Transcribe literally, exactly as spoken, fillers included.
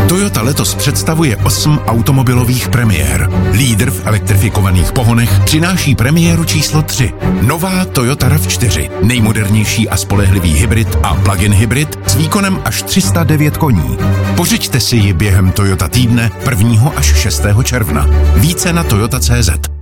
Toyota letos představuje osm automobilových premiér. Lídr v elektrifikovaných pohonech přináší premiéru číslo tři. Nová Toyota RAV čtyři. Nejmodernější a spolehlivý hybrid a plug-in hybrid s výkonem až tři sta devět koní. Pořiďte si ji během Toyota týdne prvního až šestého června. Více na toyota tečka cé zet.